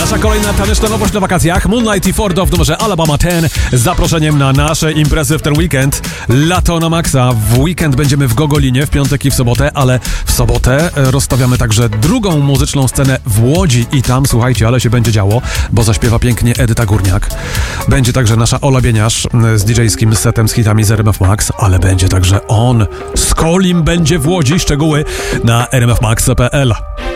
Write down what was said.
Nasza kolejna taneczna nowość na wakacjach. Moonlight i Fordo w numerze Alabama 10 z zaproszeniem na nasze imprezy w ten weekend. Lato na maksa. W weekend będziemy w Gogolinie, w piątek i w sobotę, ale w sobotę rozstawiamy także drugą muzyczną scenę w Łodzi i tam, słuchajcie, ale się będzie działo, bo zaśpiewa pięknie Edyta Górniak. Będzie także nasza Ola Bieniasz z DJ-skim setem z hitami z RMF Max, ale będzie także on z Kolim będzie w Łodzi. Szczegóły na rmfmax.pl.